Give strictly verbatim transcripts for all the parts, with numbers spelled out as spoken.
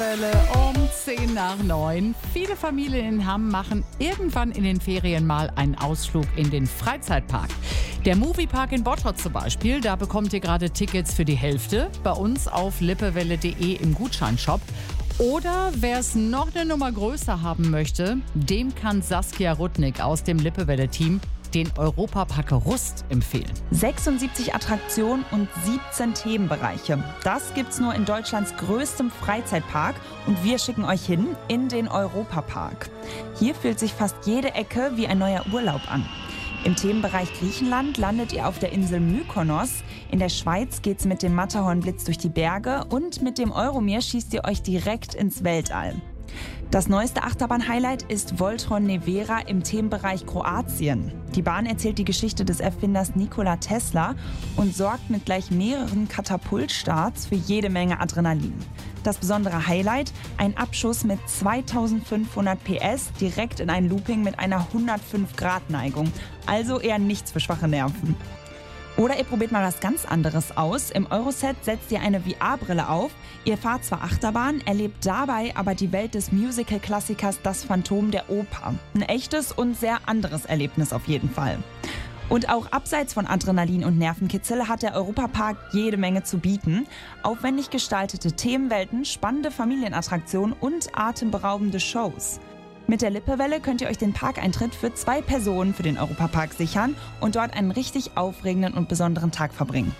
Lippewelle um zehn nach neun. Viele Familien in Hamm machen irgendwann in den Ferien mal einen Ausflug in den Freizeitpark. Der Moviepark in Bottrop zum Beispiel, da bekommt ihr gerade Tickets für die Hälfte bei uns auf lippewelle punkt de im Gutscheinshop. Oder wer es noch eine Nummer größer haben möchte, dem kann Saskia Rudnick aus dem Lippewelle-Team den Europapark Rust empfehlen. sechsundsiebzig Attraktionen und siebzehn Themenbereiche. Das gibt's nur in Deutschlands größtem Freizeitpark und wir schicken euch hin in den Europapark. Hier fühlt sich fast jede Ecke wie ein neuer Urlaub an. Im Themenbereich Griechenland landet ihr auf der Insel Mykonos. In der Schweiz geht's mit dem Matterhornblitz durch die Berge und mit dem Euromir schießt ihr euch direkt ins Weltall. Das neueste Achterbahn-Highlight ist Voltron Nevera im Themenbereich Kroatien. Die Bahn erzählt die Geschichte des Erfinders Nikola Tesla und sorgt mit gleich mehreren Katapultstarts für jede Menge Adrenalin. Das besondere Highlight, ein Abschuss mit zweitausendfünfhundert P S direkt in ein Looping mit einer hundertfünf Grad Neigung. Also eher nichts für schwache Nerven. Oder ihr probiert mal was ganz anderes aus. Im Euroset setzt ihr eine V R-Brille auf. Ihr fahrt zwar Achterbahn, erlebt dabei aber die Welt des Musical-Klassikers Das Phantom der Oper. Ein echtes und sehr anderes Erlebnis auf jeden Fall. Und auch abseits von Adrenalin und Nervenkitzel hat der Europapark jede Menge zu bieten. Aufwendig gestaltete Themenwelten, spannende Familienattraktionen und atemberaubende Shows. Mit der Lippewelle könnt ihr euch den Parkeintritt für zwei Personen für den Europapark sichern und dort einen richtig aufregenden und besonderen Tag verbringen.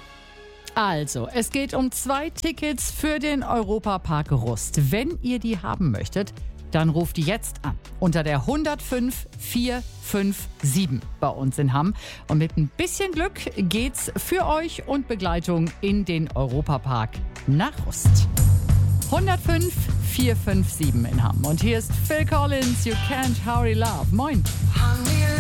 Also, es geht um zwei Tickets für den Europapark Rust. Wenn ihr die haben möchtet, dann ruft die jetzt an unter der hundertfünf vier fünf sieben bei uns in Hamm. Und mit ein bisschen Glück geht's für euch und Begleitung in den Europapark nach Rust. hundertfünf vier fünf sieben in Hamm. Und hier ist Phil Collins, You Can't Hurry Love. Moin.